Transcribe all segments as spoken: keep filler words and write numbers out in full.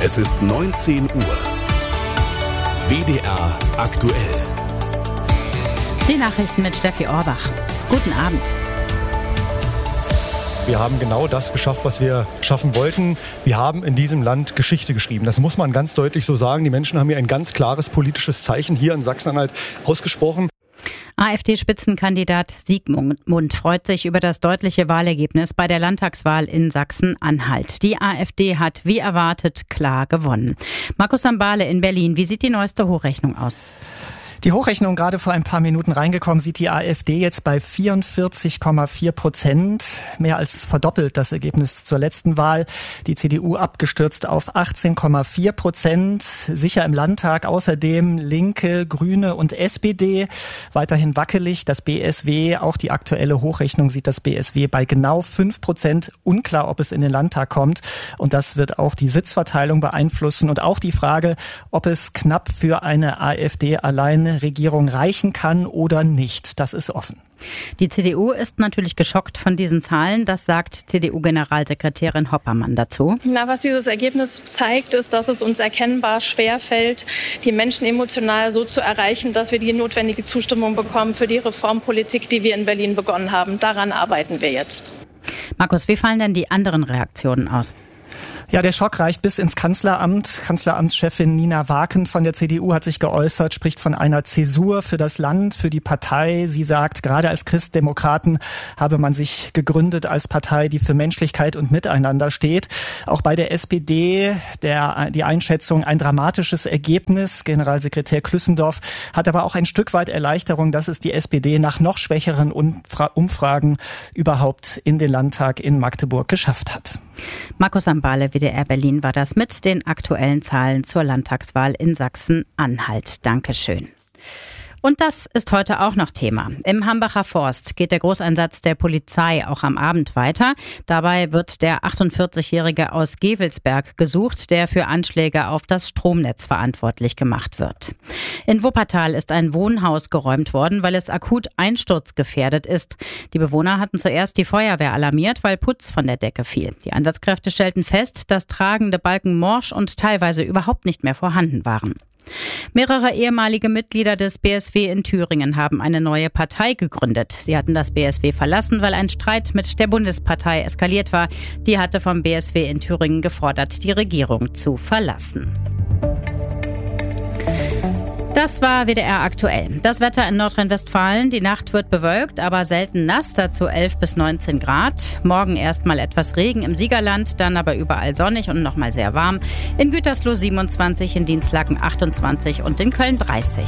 Es ist neunzehn Uhr. W D R aktuell. Die Nachrichten mit Steffi Orbach. Guten Abend. Wir haben genau das geschafft, was wir schaffen wollten. Wir haben in diesem Land Geschichte geschrieben. Das muss man ganz deutlich so sagen. Die Menschen haben hier ein ganz klares politisches Zeichen hier in Sachsen-Anhalt ausgesprochen. AfD-Spitzenkandidat Siegmund freut sich über das deutliche Wahlergebnis bei der Landtagswahl in Sachsen-Anhalt. Die AfD hat, wie erwartet, klar gewonnen. Markus Sambale in Berlin, wie sieht die neueste Hochrechnung aus? Die Hochrechnung gerade vor ein paar Minuten reingekommen, sieht die AfD jetzt bei vierundvierzig Komma vier Prozent. Mehr als verdoppelt das Ergebnis zur letzten Wahl. Die C D U abgestürzt auf achtzehn Komma vier Prozent. Sicher im Landtag außerdem Linke, Grüne und S P D. Weiterhin wackelig das B S W. Auch die aktuelle Hochrechnung sieht das B S W bei genau fünf Prozent. Unklar, ob es in den Landtag kommt. Und das wird auch die Sitzverteilung beeinflussen. Und auch die Frage, ob es knapp für eine AfD alleine Regierung reichen kann oder nicht. Das ist offen. Die C D U ist natürlich geschockt von diesen Zahlen. Das sagt C D U-Generalsekretärin Hoppermann dazu. Na, was dieses Ergebnis zeigt, ist, dass es uns erkennbar schwerfällt, die Menschen emotional so zu erreichen, dass wir die notwendige Zustimmung bekommen für die Reformpolitik, die wir in Berlin begonnen haben. Daran arbeiten wir jetzt. Markus, wie fallen denn die anderen Reaktionen aus? Ja, der Schock reicht bis ins Kanzleramt. Kanzleramtschefin Nina Waken von der C D U hat sich geäußert, spricht von einer Zäsur für das Land, für die Partei. Sie sagt, gerade als Christdemokraten habe man sich gegründet als Partei, die für Menschlichkeit und Miteinander steht. Auch bei der S P D der, die Einschätzung ein dramatisches Ergebnis. Generalsekretär Klüssendorf hat aber auch ein Stück weit Erleichterung, dass es die S P D nach noch schwächeren Umfragen überhaupt in den Landtag in Magdeburg geschafft hat. Markus Sambale, W D R Berlin, war das mit den aktuellen Zahlen zur Landtagswahl in Sachsen-Anhalt. Dankeschön. Und das ist heute auch noch Thema. Im Hambacher Forst geht der Großeinsatz der Polizei auch am Abend weiter. Dabei wird der achtundvierzigjährige aus Gevelsberg gesucht, der für Anschläge auf das Stromnetz verantwortlich gemacht wird. In Wuppertal ist ein Wohnhaus geräumt worden, weil es akut einsturzgefährdet ist. Die Bewohner hatten zuerst die Feuerwehr alarmiert, weil Putz von der Decke fiel. Die Einsatzkräfte stellten fest, dass tragende Balken morsch und teilweise überhaupt nicht mehr vorhanden waren. Mehrere ehemalige Mitglieder des B S W in Thüringen haben eine neue Partei gegründet. Sie hatten das B S W verlassen, weil ein Streit mit der Bundespartei eskaliert war. Die hatte vom B S W in Thüringen gefordert, die Regierung zu verlassen. Das war W D R aktuell. Das Wetter in Nordrhein-Westfalen. Die Nacht wird bewölkt, aber selten nass, dazu elf bis neunzehn Grad. Morgen erstmal etwas Regen im Siegerland, dann aber überall sonnig und nochmal sehr warm. In Gütersloh siebenundzwanzig, in Dinslaken achtundzwanzig und in Köln dreißig.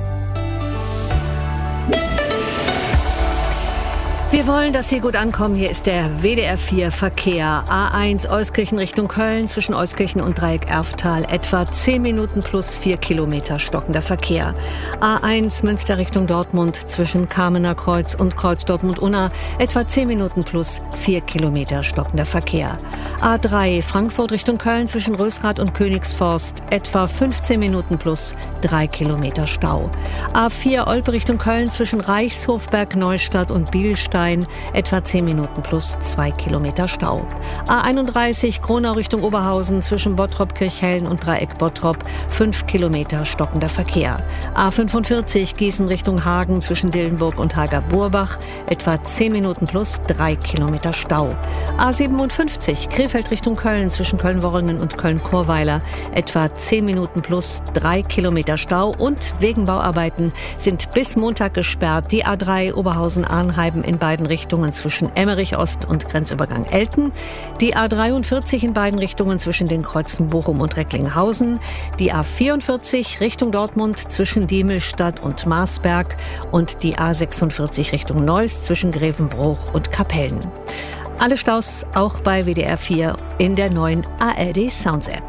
Wir wollen, dass Sie gut ankommen. Hier ist der W D R vier Verkehr. A eins Euskirchen Richtung Köln zwischen Euskirchen und Dreieck Erftal. Etwa zehn Minuten plus vier Kilometer stockender Verkehr. A eins Münster Richtung Dortmund zwischen Kamener Kreuz und Kreuz Dortmund-Unna. Etwa zehn Minuten plus vier Kilometer stockender Verkehr. A drei Frankfurt Richtung Köln zwischen Rösrath und Königsforst. Etwa fünfzehn Minuten plus drei Kilometer Stau. A vier Olpe Richtung Köln zwischen Reichshofberg, Neustadt und Bielstein. Etwa zehn Minuten plus zwei Kilometer Stau. A einunddreißig Kronau Richtung Oberhausen zwischen Bottrop-Kirchhellen und Dreieck Bottrop. fünf Kilometer stockender Verkehr. A fünfundvierzig Gießen Richtung Hagen zwischen Dillenburg und Hager-Burbach. Etwa zehn Minuten plus drei Kilometer Stau. A siebenundfünfzig Krefeld Richtung Köln zwischen Köln-Worringen und Köln-Chorweiler. Etwa zehn Minuten plus drei Kilometer Stau. Und wegen Bauarbeiten sind bis Montag gesperrt die A drei Oberhausen-Arnheim in beiden Richtungen zwischen Emmerich Ost und Grenzübergang Elten, die A dreiundvierzig in beiden Richtungen zwischen den Kreuzen Bochum und Recklinghausen, die A vierundvierzig Richtung Dortmund zwischen Diemelstadt und Marsberg und die A sechsundvierzig Richtung Neuss zwischen Grevenbruch und Kapellen. Alle Staus auch bei W D R vier in der neuen A R D Sounds App.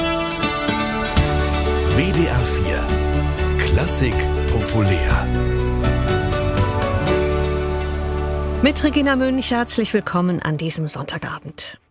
W D R vier Klassik populär. Mit Regina Münch herzlich willkommen an diesem Sonntagabend.